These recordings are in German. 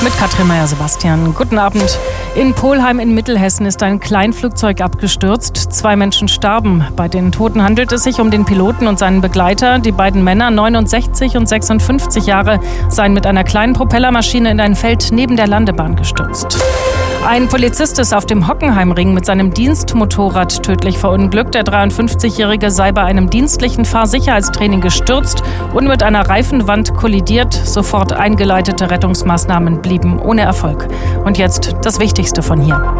Mit Katrin Meyer-Sebastian. Guten Abend. In Polheim in Mittelhessen ist ein Kleinflugzeug abgestürzt. 2 Menschen starben. Bei den Toten handelt es sich um den Piloten und seinen Begleiter. Die beiden Männer, 69 und 56 Jahre, seien mit einer kleinen Propellermaschine in ein Feld neben der Landebahn gestürzt. Ein Polizist ist auf dem Hockenheimring mit seinem Dienstmotorrad tödlich verunglückt. Der 53-Jährige sei bei einem dienstlichen Fahrsicherheitstraining gestürzt und mit einer Reifenwand kollidiert. Sofort eingeleitete Rettungsmaßnahmen blieben ohne Erfolg. Und jetzt das Wichtigste von hier.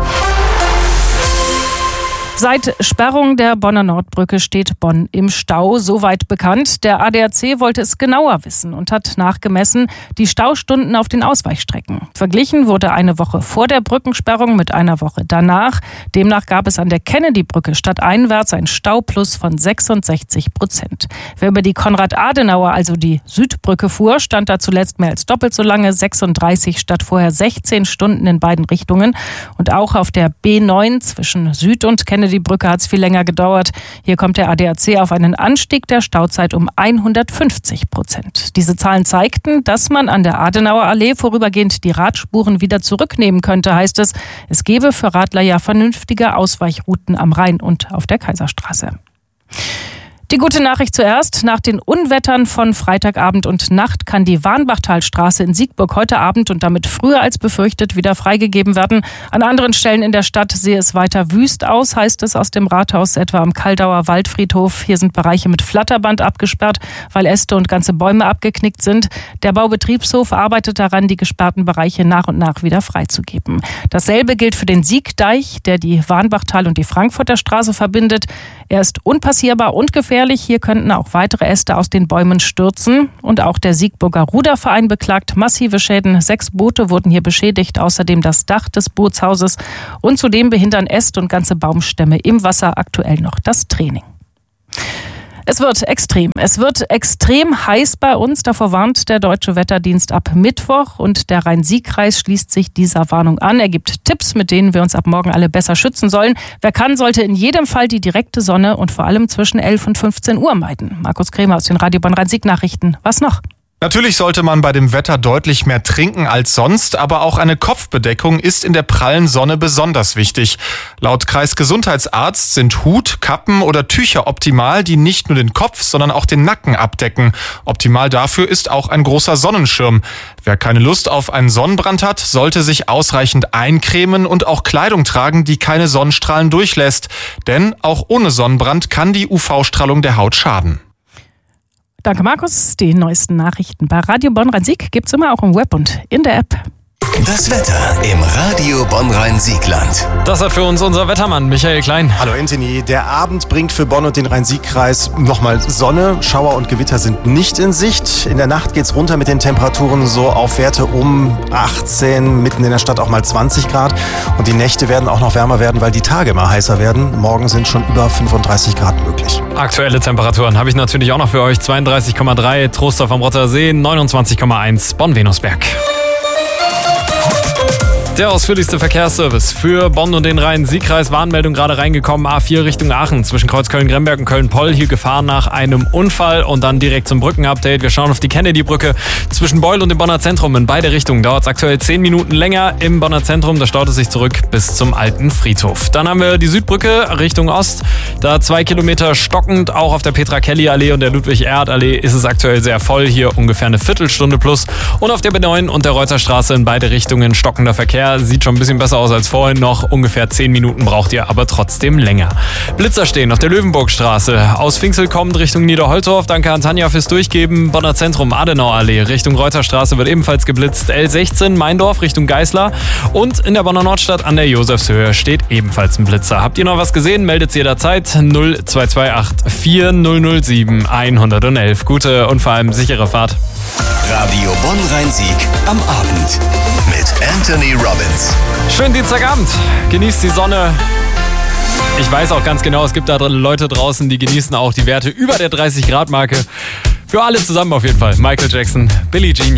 Seit Sperrung der Bonner Nordbrücke steht Bonn im Stau, soweit bekannt. Der ADAC wollte es genauer wissen und hat nachgemessen die Staustunden auf den Ausweichstrecken. Verglichen wurde eine Woche vor der Brückensperrung mit einer Woche danach. Demnach gab es an der Kennedy-Brücke stadteinwärts ein Stauplus von 66%. Wer über die Konrad-Adenauer, also die Südbrücke fuhr, stand da zuletzt mehr als doppelt so lange, 36 statt vorher 16 Stunden in beiden Richtungen. Und auch auf der B9 zwischen Süd und die Brücke hat es viel länger gedauert. Hier kommt der ADAC auf einen Anstieg der Stauzeit um 150%. Diese Zahlen zeigten, dass man an der Adenauer Allee vorübergehend die Radspuren wieder zurücknehmen könnte, heißt es. Es gebe für Radler ja vernünftige Ausweichrouten am Rhein und auf der Kaiserstraße. Die gute Nachricht zuerst. Nach den Unwettern von Freitagabend und Nacht kann die Warnbachtalstraße in Siegburg heute Abend und damit früher als befürchtet wieder freigegeben werden. An anderen Stellen in der Stadt sehe es weiter wüst aus, heißt es aus dem Rathaus, etwa am Kaldauer Waldfriedhof. Hier sind Bereiche mit Flatterband abgesperrt, weil Äste und ganze Bäume abgeknickt sind. Der Baubetriebshof arbeitet daran, die gesperrten Bereiche nach und nach wieder freizugeben. Dasselbe gilt für den Siegdeich, der die Warnbachtal und die Frankfurter Straße verbindet. Er ist unpassierbar und gefährlich. Hier könnten auch weitere Äste aus den Bäumen stürzen. Und auch der Siegburger Ruderverein beklagt massive Schäden. 6 Boote wurden hier beschädigt, außerdem das Dach des Bootshauses. Und zudem behindern Äste und ganze Baumstämme im Wasser aktuell noch das Training. Es wird extrem heiß bei uns. Davor warnt der Deutsche Wetterdienst ab Mittwoch. Und der Rhein-Sieg-Kreis schließt sich dieser Warnung an. Er gibt Tipps, mit denen wir uns ab morgen alle besser schützen sollen. Wer kann, sollte in jedem Fall die direkte Sonne und vor allem zwischen 11 und 15 Uhr meiden. Markus Krämer aus den Radio Bonn Rhein-Sieg-Nachrichten. Was noch? Natürlich sollte man bei dem Wetter deutlich mehr trinken als sonst, aber auch eine Kopfbedeckung ist in der prallen Sonne besonders wichtig. Laut Kreisgesundheitsarzt sind Hut, Kappen oder Tücher optimal, die nicht nur den Kopf, sondern auch den Nacken abdecken. Optimal dafür ist auch ein großer Sonnenschirm. Wer keine Lust auf einen Sonnenbrand hat, sollte sich ausreichend eincremen und auch Kleidung tragen, die keine Sonnenstrahlen durchlässt. Denn auch ohne Sonnenbrand kann die UV-Strahlung der Haut schaden. Danke, Markus. Die neuesten Nachrichten bei Radio Bonn Rhein-Sieg gibt's immer auch im Web und in der App. Das Wetter im Radio Bonn Rhein-Sieg-Land. Das hat für uns unser Wettermann Michael Klein. Hallo Anthony. Der Abend bringt für Bonn und den Rhein-Sieg-Kreis nochmal Sonne. Schauer und Gewitter sind nicht in Sicht. In der Nacht geht's runter mit den Temperaturen so auf Werte um 18, mitten in der Stadt auch mal 20 Grad. Und die Nächte werden auch noch wärmer werden, weil die Tage immer heißer werden. Morgen sind schon über 35 Grad möglich. Aktuelle Temperaturen habe ich natürlich auch noch für euch. 32,3 Trostorf am Rottersee, 29,1 Bonn-Venusberg. Der ausführlichste Verkehrsservice für Bonn und den Rhein-Sieg-Kreis. Warnmeldung gerade reingekommen. A4 Richtung Aachen zwischen Kreuz Köln-Gremberg und Köln-Poll. Hier Gefahr nach einem Unfall und dann direkt zum Brückenupdate. Wir schauen auf die Kennedy-Brücke zwischen Beul und dem Bonner Zentrum. In beide Richtungen dauert es aktuell 10 Minuten länger im Bonner Zentrum. Da staut es sich zurück bis zum alten Friedhof. Dann haben wir die Südbrücke Richtung Ost. Da 2 Kilometer stockend. Auch auf der Petra-Kelly-Allee und der Ludwig-Erhard-Allee ist es aktuell sehr voll. Hier ungefähr eine Viertelstunde plus. Und auf der B9 und der Reuterstraße in beide Richtungen stockender Verkehr. Sieht schon ein bisschen besser aus als vorhin noch. Ungefähr 10 Minuten braucht ihr aber trotzdem länger. Blitzer stehen auf der Löwenburgstraße. Aus Pfinksel kommend Richtung Niederholtorf. Danke an Tanja fürs Durchgeben. Bonner Zentrum, Adenauerallee Richtung Reuterstraße wird ebenfalls geblitzt. L16 Meindorf Richtung Geißler. Und in der Bonner Nordstadt an der Josefshöhe steht ebenfalls ein Blitzer. Habt ihr noch was gesehen? Meldet es jederzeit. 0228 4007 111. Gute und vor allem sichere Fahrt. Radio Bonn Rhein-Sieg am Abend mit Anthony Robbins. Schönen Dienstagabend. Genießt die Sonne. Ich weiß auch ganz genau, es gibt da Leute draußen, die genießen auch die Werte über der 30-Grad-Marke. Für alle zusammen auf jeden Fall. Michael Jackson, Billie Jean.